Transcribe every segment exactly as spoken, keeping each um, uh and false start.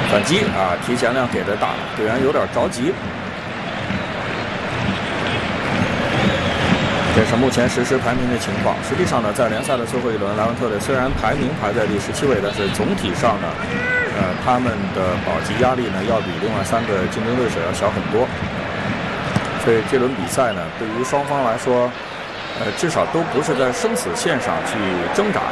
反击啊，提前量给的大，队员有点着急。这是目前实时排名的情况。实际上呢，在联赛的最后一轮，莱万特队虽然排名排在第十七位，但是总体上呢，呃，他们的保级压力呢，要比另外三个竞争对手要小很多。所以这轮比赛呢，对于双方来说，呃，至少都不是在生死线上去挣扎。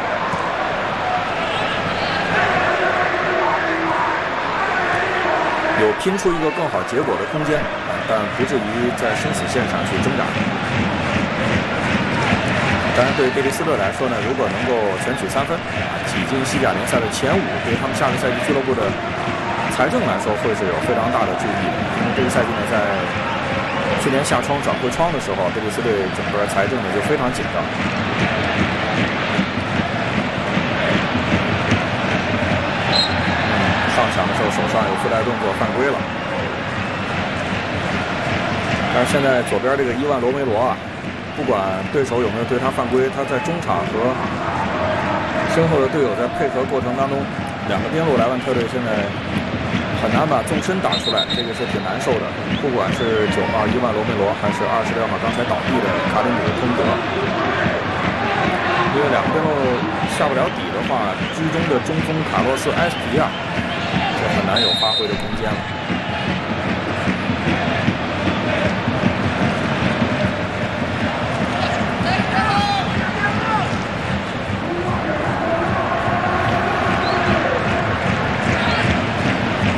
有拼出一个更好结果的空间，啊，但不至于在生死线上去挣扎。当然，对贝蒂斯特来说呢，如果能够全取三分，啊，挤进西甲联赛的前五，对他们下个赛季俱乐部的财政来说，会是有非常大的注意的。因为这个赛季呢，在去年夏窗转会窗的时候，贝蒂斯队整个财政呢就非常紧张。上抢的时候手上有附带动作，犯规了。但是现在左边这个伊万罗梅罗啊，不管对手有没有对他犯规，他在中场和身后的队友在配合过程当中，两个边路莱万特队现在很难把纵深打出来，这个是挺难受的。不管是九号伊万罗梅罗，还是二十六号刚才倒地的卡林姆通德，因为两个边路下不了底的话，居中的中锋卡洛斯埃斯皮亚就很难有发挥的空间了。